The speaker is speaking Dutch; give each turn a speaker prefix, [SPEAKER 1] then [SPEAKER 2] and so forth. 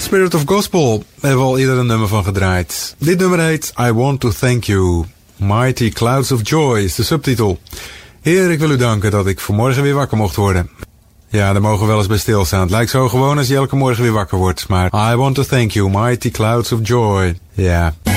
[SPEAKER 1] Spirit of Gospel hebben we al eerder een nummer van gedraaid. Dit nummer heet I Want to Thank You. Mighty Clouds of Joy is de subtitel. Heer, ik wil u danken dat ik vanmorgen weer wakker mocht worden. Ja, daar mogen we wel eens bij stilstaan. Het lijkt zo gewoon als je elke morgen weer wakker wordt. Maar I want to thank you, Mighty Clouds of Joy. Ja.